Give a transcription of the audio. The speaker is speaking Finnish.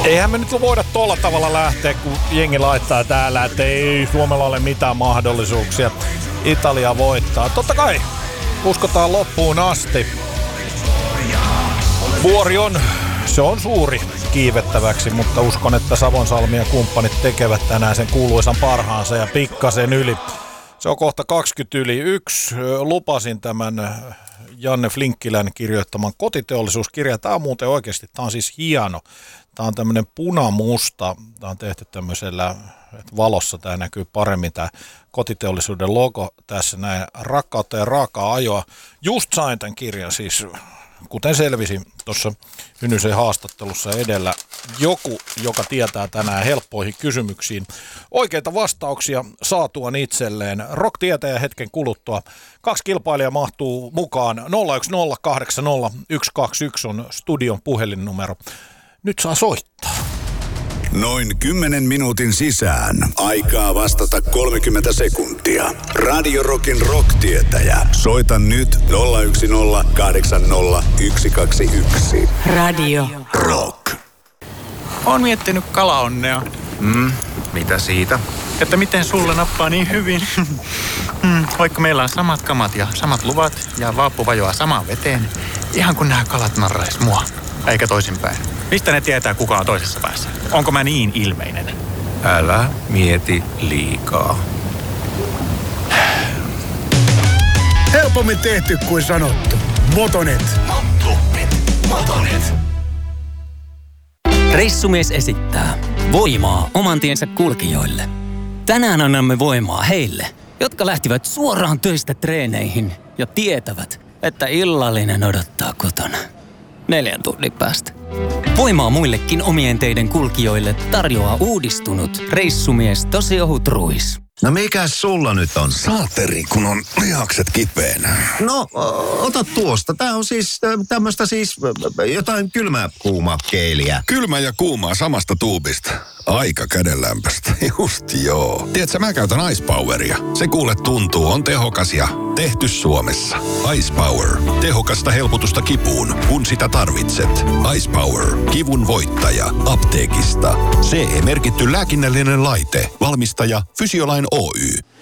Eihän me nyt voida tolla tavalla lähteä, kun jengi laittaa täällä, että ei Suomella ole mitään mahdollisuuksia Italia voittaa. Totta kai uskotaan loppuun asti. Vuori se on suuri kiivettäväksi, mutta uskon, että Savonsalmi ja kumppanit tekevät tänään sen kuuluisan parhaansa ja pikkasen yli. Se on kohta 20 yli 1. Lupasin tämän Janne Flinkkilän kirjoittaman kotiteollisuuskirja. Tämä on muuten oikeasti, tämä on siis hieno. Tämä on tämmöinen punamusta. Tämä on tehty tämmöisellä, että valossa tämä näkyy paremmin, tämä kotiteollisuuden logo tässä näin. Rakkautta ja raakaa ajoa. Just sain tämän kirjan siis, kuten selvisi tuossa Hynysen haastattelussa edellä. Joku, joka tietää tänään helppoihin kysymyksiin oikeita vastauksia saatuaan itselleen. Rock tietää hetken kuluttua. 2 kilpailijaa mahtuu mukaan. 01080 on studion puhelinnumero. Nyt saa soittaa. Noin 10 minuutin sisään. Aikaa vastata 30 sekuntia. Radio Rockin rock-tietäjä. Soita nyt 01080 Radio Rock. Oon miettinyt kalaonnea. Mitä siitä? Että miten sulla nappaa niin hyvin. Vaikka meillä on samat kamat ja samat luvat ja vaappu vajoaa samaan veteen. Ihan kun nämä kalat narrais mua. Eikä toisinpäin. Mistä ne tietää, kuka on toisessa päässä? Onko mä niin ilmeinen? Älä mieti liikaa. Helpommin tehty kuin sanottu. Motonet. Motonet. Reissumies esittää voimaa oman tiensä kulkijoille. Tänään annamme voimaa heille, jotka lähtivät suoraan töistä treeneihin ja tietävät, että illallinen odottaa kotona 4 tunnin päästä. Voimaa muillekin omien teiden kulkijoille tarjoaa uudistunut reissumies Tosi ohut ruis. No mikäs sulla nyt on? Saateri, kun on lihakset kipeänä. No, ota tuosta. Tää on siis tämmöstä siis jotain kylmä-kuuma-keeliä. Kylmä ja kuumaa samasta tuubista. Aika kädenlämpöstä. Just joo. Tiedätkö, mä käytän Ice Poweria. Se kuule tuntuu, on tehokas ja tehty Suomessa. Ice Power. Tehokasta helpotusta kipuun, kun sitä tarvitset. Ice Power. Kivun voittaja. Apteekista. CE-merkitty lääkinnällinen laite. Valmistaja Fysiolain Oy.